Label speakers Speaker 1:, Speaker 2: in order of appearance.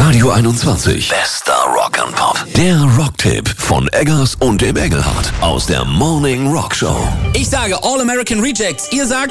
Speaker 1: Radio 21. Bester Rock'n'Pop. Der Rocktipp von Eggers und dem Engelhardt aus der Morning Rock Show.
Speaker 2: Ich sage All American Rejects. Ihr sagt